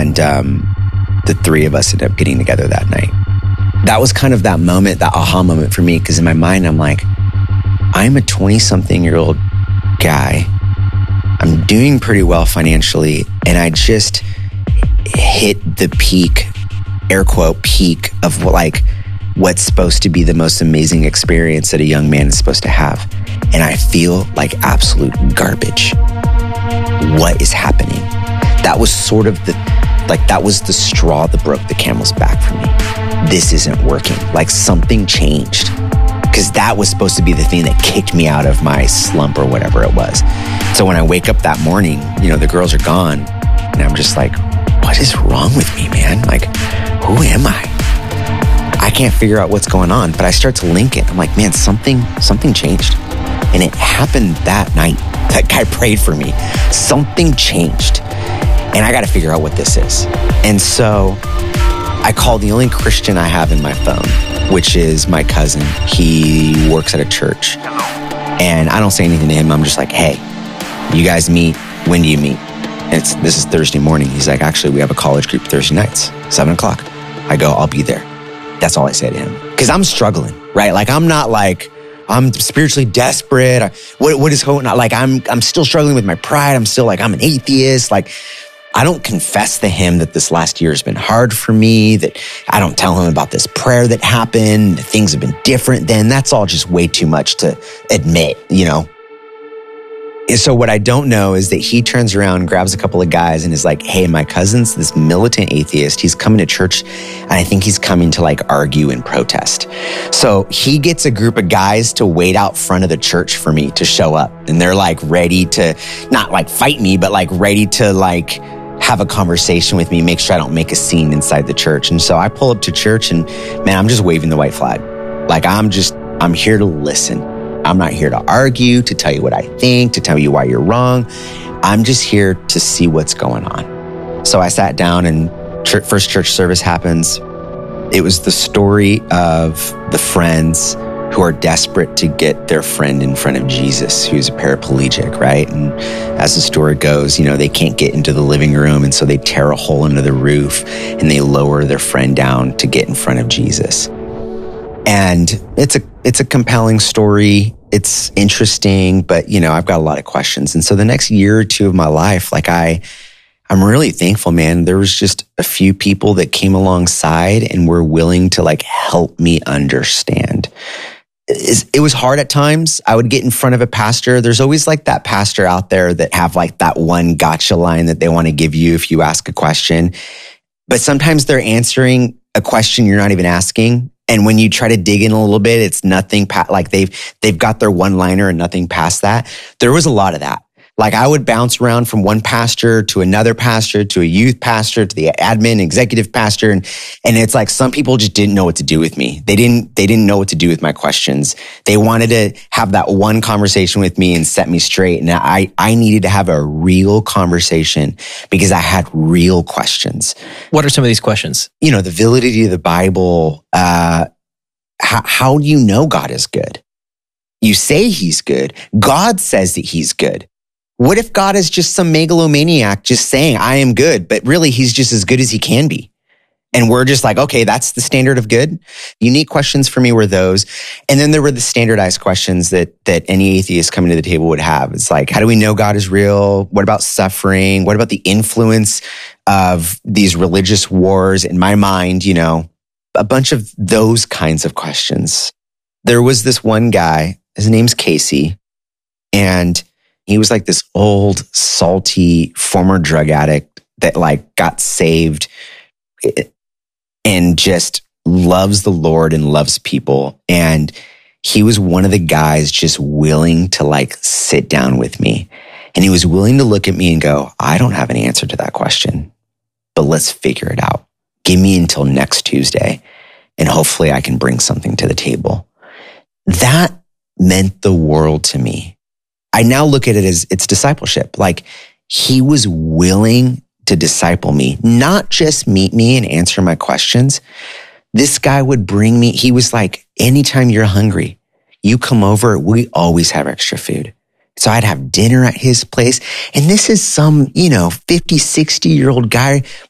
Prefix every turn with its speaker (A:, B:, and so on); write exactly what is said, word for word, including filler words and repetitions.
A: And um, the three of us ended up getting together that night. That was kind of that moment, that aha moment for me, because in my mind, I'm like, I'm a twenty-something-year-old guy. I'm doing pretty well financially, and I just hit the peak, air quote, peak of like what's supposed to be the most amazing experience that a young man is supposed to have. And I feel like absolute garbage. What is happening? That was sort of the, like that was the straw that broke the camel's back for me. This isn't working. Like something changed. Because that was supposed to be the thing that kicked me out of my slump or whatever it was. So when I wake up that morning, you know, the girls are gone. And I'm just like, what is wrong with me, man? Like, who am I? I can't figure out what's going on. But I start to link it. I'm like, man, something, something changed. And it happened that night. That guy prayed for me. Something changed. And I got to figure out what this is. And so I called the only Christian I have in my phone, which is my cousin. He works at a church. And I don't say anything to him. I'm just like, hey, you guys meet. When do you meet? And it's, this is Thursday morning. He's like, actually, we have a college group Thursday nights, seven o'clock. I go, I'll be there. That's all I say to him. Because I'm struggling, right? Like, I'm not like, I'm spiritually desperate. I, what, what is hope? Like, I'm, I'm still struggling with my pride. I'm still like, I'm an atheist. Like, I don't confess to him that this last year has been hard for me, that I don't tell him about this prayer that happened, that things have been different then. That's all just way too much to admit, you know? And so what I don't know is that he turns around, grabs a couple of guys and is like, hey, my cousin's this militant atheist. He's coming to church and I think he's coming to like argue and protest. So he gets a group of guys to wait out front of the church for me to show up. And they're like ready to not like fight me, but like ready to like have a conversation with me, make sure I don't make a scene inside the church. And so I pull up to church and man, I'm just waving the white flag. Like I'm just, I'm here to listen. I'm not here to argue, to tell you what I think, to tell you why you're wrong. I'm just here to see what's going on. So I sat down and church, first church service happens. It was the story of the friends who are desperate to get their friend in front of Jesus, who's a paraplegic, right? And as the story goes, you know, they can't get into the living room. And so they tear a hole into the roof and they lower their friend down to get in front of Jesus. And it's a it's a compelling story. It's interesting, but you know, I've got a lot of questions. And so the next year or two of my life, like I, I'm really thankful, man. There was just a few people that came alongside and were willing to like help me understand. It was hard at times. I would get in front of a pastor. There's always like that pastor out there that have like that one gotcha line that they want to give you if you ask a question. But sometimes they're answering a question you're not even asking. And when you try to dig in a little bit, it's nothing pa- like they've they've got their one-liner and nothing past that. There was a lot of that. Like I would bounce around from one pastor to another pastor, to a youth pastor, to the admin, executive pastor. And, and it's like some people just didn't know what to do with me. They didn't, they didn't know what to do with my questions. They wanted to have that one conversation with me and set me straight. And I, I needed to have a real conversation because I had real questions.
B: What are some of these questions?
A: You know, the validity of the Bible. Uh, how, how do you know God is good? You say he's good. God says that he's good. What if God is just some megalomaniac just saying, I am good, but really he's just as good as he can be? And we're just like, okay, that's the standard of good. Unique questions for me were those. And then there were the standardized questions that that any atheist coming to the table would have. It's like, how do we know God is real? What about suffering? What about the influence of these religious wars? In my mind, you know, a bunch of those kinds of questions. There was this one guy, his name's Casey, and he was like this old, salty, former drug addict that like got saved and just loves the Lord and loves people. And he was one of the guys just willing to like sit down with me. And he was willing to look at me and go, I don't have an answer to that question, but let's figure it out. Give me until next Tuesday and hopefully I can bring something to the table. That meant the world to me. I now look at it as it's discipleship. Like he was willing to disciple me, not just meet me and answer my questions. This guy would bring me, he was like, anytime you're hungry, you come over, we always have extra food. So I'd have dinner at his place. And this is some, you know, fifty, sixty year old guy